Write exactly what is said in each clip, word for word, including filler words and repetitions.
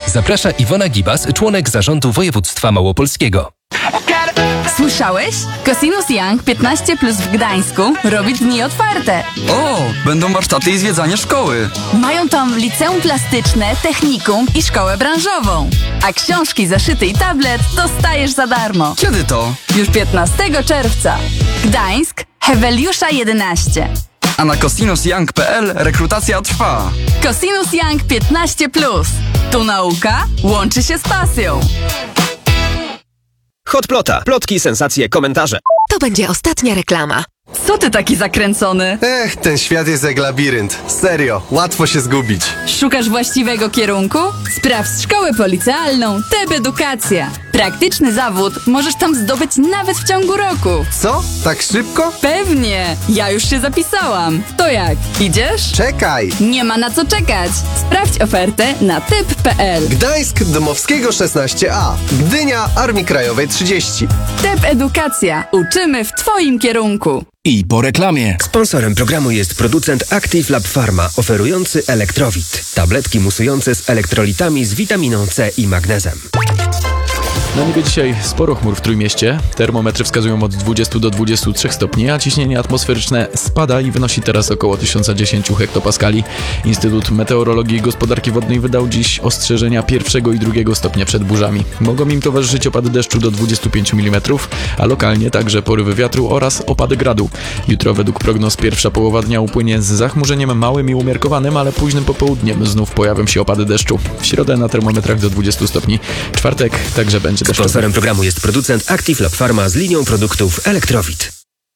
Zaprasza Iwona Gibas, członek zarządu województwa małopolskiego. Słyszałeś? Cosinus Young piętnaście plus w Gdańsku robi dni otwarte. O, będą warsztaty i zwiedzanie szkoły. Mają tam liceum plastyczne, technikum i szkołę branżową. A książki, zeszyty i tablet dostajesz za darmo. Kiedy to? Już piętnastego czerwca. Gdańsk, Heweliusza jedenaście. A na cosinus young kropka p l rekrutacja trwa. Cosinus Young piętnaście plus. Tu nauka łączy się z pasją. Hotplota. Plotki, sensacje, komentarze. To będzie ostatnia reklama. Co ty taki zakręcony? Ech, ten świat jest jak labirynt. Serio, łatwo się zgubić. Szukasz właściwego kierunku? Sprawdź szkołę policealną T E B Edukacja. Praktyczny zawód możesz tam zdobyć nawet w ciągu roku. Co? Tak szybko? Pewnie! Ja już się zapisałam. To jak? Idziesz? Czekaj! Nie ma na co czekać. Sprawdź ofertę na typ kropka p l. Gdańsk Dmowskiego szesnaście a. Gdynia Armii Krajowej trzydzieści. T E B Edukacja. Uczymy w twoim kierunku. I po reklamie. Sponsorem programu jest producent Active Lab Pharma, oferujący Elektrowit. Tabletki musujące z elektrolitami z witaminą C i magnezem. Na niebie dzisiaj sporo chmur w Trójmieście. Termometry wskazują od dwudziestu do dwudziestu trzech stopni, a ciśnienie atmosferyczne spada i wynosi teraz około tysiąc dziesięć hektopaskali. Instytut Meteorologii i Gospodarki Wodnej wydał dziś ostrzeżenia pierwszego i drugiego stopnia przed burzami. Mogą im towarzyszyć opady deszczu do dwudziestu pięciu milimetrów, a lokalnie także porywy wiatru oraz opady gradu. Jutro według prognoz pierwsza połowa dnia upłynie z zachmurzeniem małym i umiarkowanym, ale późnym popołudniem znów pojawią się opady deszczu. W środę na termometrach do dwudziestu stopni. Czwartek także będzie deszczowy. Sponsorem programu jest producent Active Lab Pharma z linią produktów Elektrowit.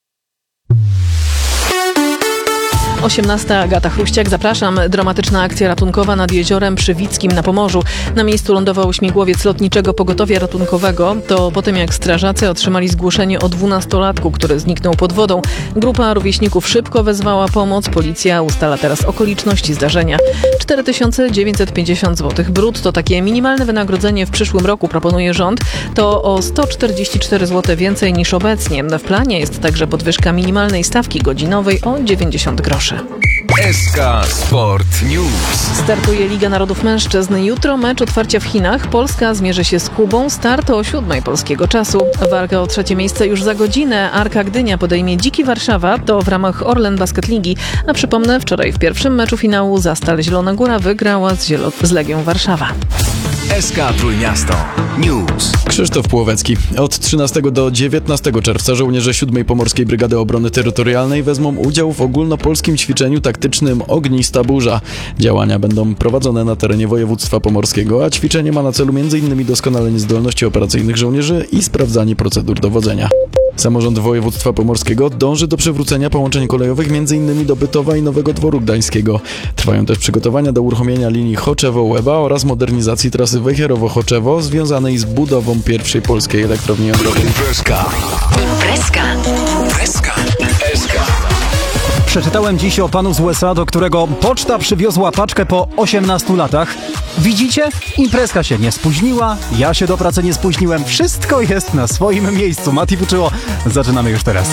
osiemnasta Agata Chruściak, zapraszam. Dramatyczna akcja ratunkowa nad jeziorem Przywickim na Pomorzu. Na miejscu lądował śmigłowiec lotniczego pogotowia ratunkowego. To po tym, jak strażacy otrzymali zgłoszenie o dwunastolatku, który zniknął pod wodą. Grupa rówieśników szybko wezwała pomoc. Policja ustala teraz okoliczności zdarzenia. cztery tysiące dziewięćset pięćdziesiąt złotych brutto. Takie minimalne wynagrodzenie w przyszłym roku proponuje rząd. To o sto czterdzieści cztery złote więcej niż obecnie. W planie jest także podwyżka minimalnej stawki godzinowej o dziewięćdziesiąt groszy. S K Sport News. Startuje Liga Narodów Mężczyzn. Jutro mecz otwarcia w Chinach. Polska zmierzy się z Kubą. Start o siódmej polskiego czasu. Walka o trzecie miejsce już za godzinę. Arka Gdynia podejmie Dziki Warszawa. To w ramach Orlen Basket Ligi. A przypomnę, wczoraj w pierwszym meczu finału Zastal Zielona Góra wygrała z, Zielo- z Legią Warszawa. S K Trójmiasto News. Krzysztof Płowecki. Od trzynastego do dziewiętnastego czerwca żołnierze siódmej Pomorskiej Brygady Obrony Terytorialnej wezmą udział w ogólnopolskim ćwiczeniu taktycznym Ognista Burza. Działania będą prowadzone na terenie województwa pomorskiego, a ćwiczenie ma na celu między innymi doskonalenie zdolności operacyjnych żołnierzy i sprawdzanie procedur dowodzenia. Samorząd województwa pomorskiego dąży do przywrócenia połączeń kolejowych m.in. do Bytowa i Nowego Dworu Gdańskiego. Trwają też przygotowania do uruchomienia linii Choczewo-Łeba oraz modernizacji trasy Wejherowo-Choczewo związanej z budową pierwszej polskiej elektrowni jądrowej. Imprezka. Imprezka. Imprezka. S K. Przeczytałem dziś o panu z U S A, do którego poczta przywiozła paczkę po osiemnastu latach. Widzicie? Imprezka się nie spóźniła, ja się do pracy nie spóźniłem. Wszystko jest na swoim miejscu. Mati Wuczyło. Zaczynamy już teraz.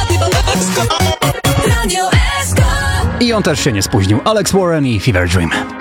I on też się nie spóźnił. Alex Warren i Fever Dream.